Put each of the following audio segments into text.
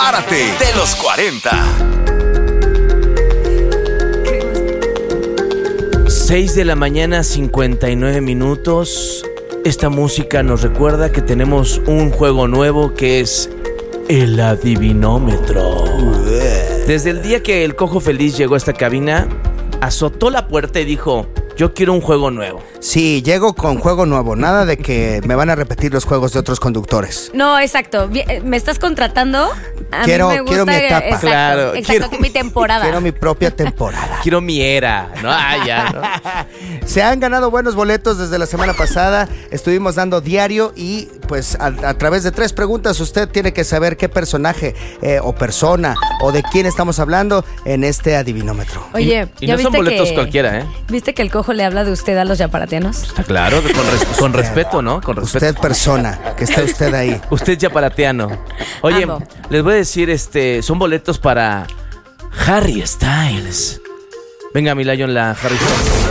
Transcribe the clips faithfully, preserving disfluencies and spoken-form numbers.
Prepárate de los cuarenta. seis de la mañana, cincuenta y nueve minutos. Esta música nos recuerda que tenemos un juego nuevo que es el adivinómetro. Desde el día que el Cojo Feliz llegó a esta cabina, azotó la puerta y dijo: yo quiero un juego nuevo. Sí, llego con juego nuevo. Nada de que me van a repetir los juegos de otros conductores. No, exacto. ¿Me estás contratando? A quiero, mí me gusta, quiero mi etapa. Exacto, Claro, exacto, quiero- que mi temporada. Quiero mi propia temporada. Quiero mi era, ¿no? Ah, ya, ¿no? Se han ganado buenos boletos desde la semana pasada. Estuvimos dando diario y pues a, a través de tres preguntas usted tiene que saber qué personaje eh, o persona o de quién estamos hablando en este adivinómetro. Oye, Y ¿ya no son viste boletos que, cualquiera, ¿eh? ¿Viste que el Cojo le habla de usted a los yaparatianos? Está claro, con, res- con respeto, ¿no? Con respeto. Usted persona, que está usted ahí. Usted yaparateano. Oye, Amo. les voy a decir, este, son boletos para Harry Styles. Venga, mi Lion, la Harry Styles.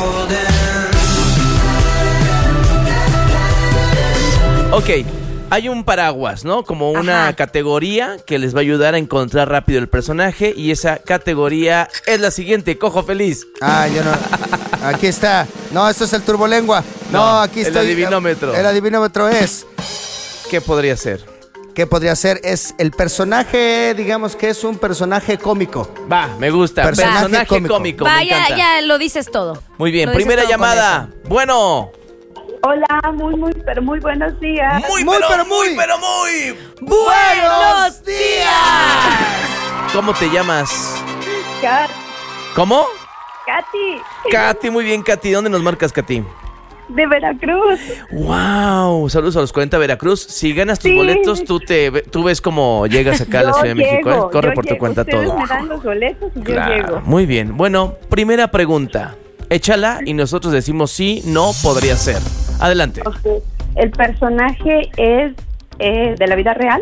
Ok, hay un paraguas, ¿no? Como una Ajá. categoría que les va a ayudar a encontrar rápido el personaje. Y esa categoría es la siguiente, Cojo Feliz. Ah, yo no. Aquí está. No, esto es el turbolengua. No, No, aquí el estoy. adivinómetro. El adivinómetro es. ¿Qué podría ser? ¿Qué podría ser? Es el personaje, digamos que es un personaje cómico. Va, me gusta. Personaje Personaje, cómico. cómico. me Vaya, encanta. ya lo dices todo. Muy bien, Lo dices primera todo con llamada. Bueno. Hola, muy, muy, pero muy buenos días. Muy, Muy, pero, pero muy, muy. pero muy. ¡Buenos días! ¿Cómo te llamas? Kat, ¿Cómo? Katy, Katy, muy bien, Katy. ¿Dónde nos marcas, Katy? de Veracruz. Wow, saludos a los cuarenta Veracruz. Si ganas tus Sí. boletos, tú te ve- tú ves cómo llegas acá a la Yo Ciudad de México, ¿eh? llego, Corre yo por tu llego. cuenta Ustedes todo. me dan los boletos y yo Claro, llego. muy bien. Bueno, primera pregunta. Échala y nosotros decimos sí, no, podría ser. Adelante. Ok. El personaje es eh, de la vida real.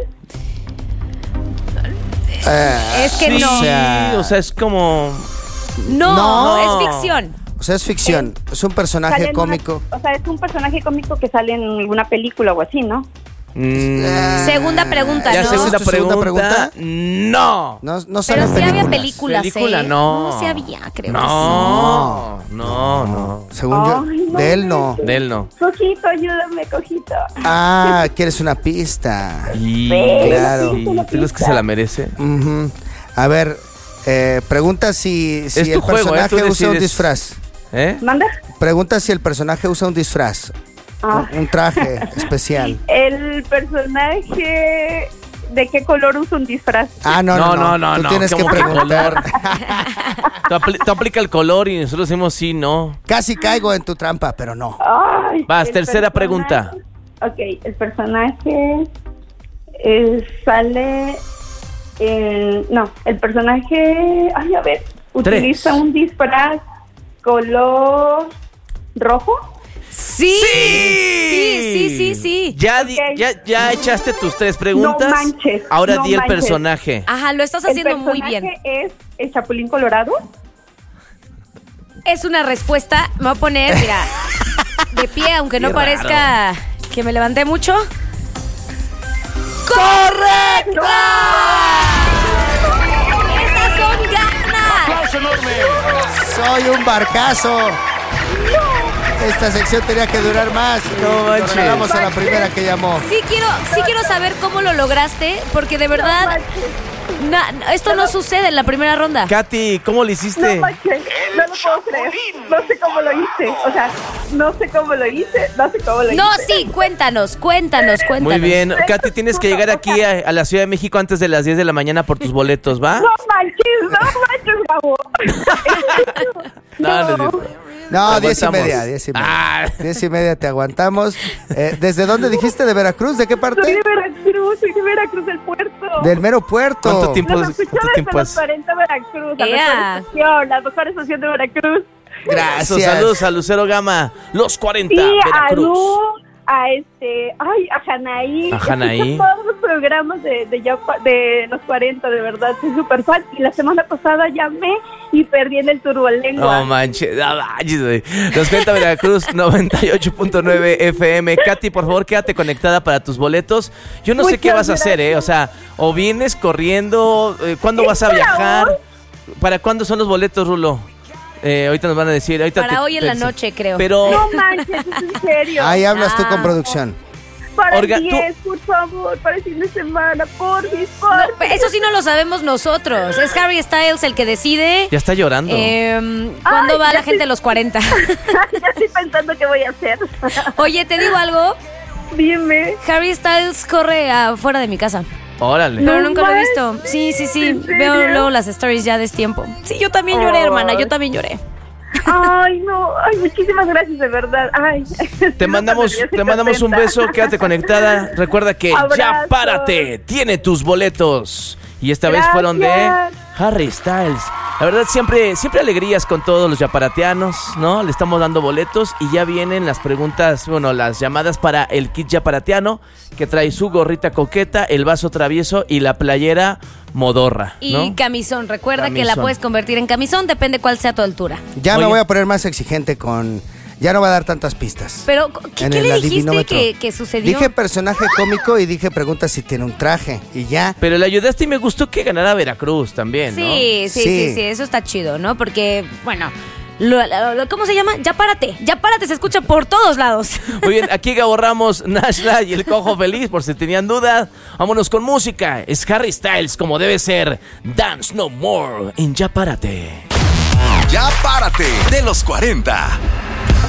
Eh, Es que Sí, no. o sea- o sea, es como... No, No. es ficción. O sea, es ficción. Es un Sale personaje en cómico. una- o sea, es un personaje cómico que sale en alguna película o así, ¿no? mm, Segunda pregunta, ya ¿no? segunda ¿Es tu segunda pregunta. pregunta? No. No, no sale Pero en sí había películas. películas, Película, ¿eh? no. No, sí había, creo que No, no, no. Según yo, Ay, no. de él no. De él no. Cojito, ayúdame, Cojito. Ah, quieres una pista. Y Claro. sí, ¿tú crees que se la merece? Ujú. A ver, eh, pregunta si, si Es tu el juego, ¿eh? personaje Tú usa un decides. disfraz. ¿Eh? ¿Manda? Pregunta si el personaje usa un disfraz. Ah. Un, un traje especial. El personaje... ¿De qué color usa un disfraz? Ah, no, no, No, no, no, Tú no, tienes que ¿cómo que preguntar. Tú, apli- tú aplica el color y nosotros decimos sí, no. Casi caigo en tu trampa, pero no. Ay, Vas, el tercera personaje- pregunta. Ok, el personaje eh, sale en... No, el personaje... Ay, a ver. Tres. Utiliza un disfraz color rojo. Sí. Sí, sí, sí, sí. ¿Ya, di- Ok. ya, ya echaste tus tres preguntas? No manches, Ahora no di el manches. personaje. Ajá, lo estás haciendo muy bien. El personaje es el Chapulín Colorado. Es una respuesta. Me voy a poner, mira, de pie, aunque no Qué parezca que me levanté mucho. ¡Correcto! ¡Esas son ganas! Soy un barcazo. Esta sección tenía que durar más. No Lo manches. regalamos a la primera que llamó. Sí quiero, sí quiero saber cómo lo lograste, porque de verdad na- esto no sucede en la primera ronda. Katy, ¿cómo lo hiciste? No manches, no lo puedo creer. No sé cómo lo hice. O sea, no sé cómo lo hice. No sé cómo lo No, hice. sí, cuéntanos, cuéntanos, cuéntanos. Muy bien. Katy, tienes que llegar aquí a, a la Ciudad de México antes de las diez de la mañana por tus boletos, ¿va? No manches, no manches, Gabo. No, no, no. No, diez y Aguantamos. media, diez y media. Ah. Diez y media te aguantamos. Eh, ¿Desde dónde dijiste? ¿De Veracruz? ¿De qué Soy parte? de Veracruz, soy de Veracruz, el puerto. Del mero puerto. ¿Cuánto tiempo? Los ¿Cuánto escuchaba tiempo desde los has- cuarenta Veracruz, la Ea. mejor estación, la mejor estación de Veracruz. Gracias. Saludos a Lucero Gama, los cuarenta, Y a Veracruz. Lu, a este, ay, a Janaí. A Janaí. Escucho todos los programas de, de, ya, de los cuarenta, de verdad, soy súper fan. Y la semana pasada llamé y perdí en el turbolengua. No manches, no manches, güey. Los cuarenta Veracruz, noventa y ocho punto nueve F M. Katy, por favor, quédate conectada para tus boletos. Yo no sé Muchas qué vas a gracias. hacer, ¿eh? O sea, o vienes corriendo, eh, ¿cuándo vas a ¿Es para viajar? hoy? ¿Para cuándo son los boletos, Rulo? Eh, ahorita nos van a decir. Ahorita Para te- hoy en te- la noche, creo. Pero, No manches, es en serio. Ahí hablas tú Ah. con producción. Para Orga- el diez, por favor, para el fin de semana, por favor. No, eso sí no lo sabemos nosotros. Es Harry Styles el que decide ya está llorando. eh, cuándo Ay, va ya la gente estoy- a los cuarenta. Ya estoy pensando qué voy a hacer. Oye, te digo algo. Dime. Harry Styles corre afuera de mi casa. Órale. Pero No nunca lo he manches, visto. Sí, sí, sí. ¿en serio? Veo luego las stories ya de este tiempo. Sí, yo también lloré, Ay. hermana. Yo también lloré. Ay, no. Ay, muchísimas gracias, de verdad. Ay. Te mandamos, te mandamos un beso, quédate conectada. Recuerda que Ya Abrazo. Párate tiene tus boletos. Y esta vez fueron de Gracias. Harry Styles. La verdad, siempre, siempre alegrías con todos los yaparateanos, ¿no? Le estamos dando boletos y ya vienen las preguntas, bueno, las llamadas para el kit yaparateano, que trae su gorrita coqueta, el vaso travieso y la playera modorra, Y ¿no? camisón. Recuerda que la Camisón. puedes convertir en camisón, depende cuál sea tu altura. Ya Oye. me voy a poner más exigente con... Ya no va a dar tantas pistas. Pero, ¿qué, En qué el le dijiste adivinómetro. que, que sucedió? Dije personaje cómico y dije pregunta si tiene un traje. Y ya. Pero le ayudaste y me gustó que ganara Veracruz también, ¿no? Sí, sí, sí, Sí. sí, eso está chido, ¿no? Porque, bueno, lo- lo- lo- ¿cómo se llama? Ya párate, ya párate, se escucha por todos lados. Muy bien, aquí ahorramos Nashla y el Cojo Feliz, por si tenían dudas. Vámonos con música. Es Harry Styles, como debe ser. Dance No More en Ya Párate. Ya Párate de los cuarenta.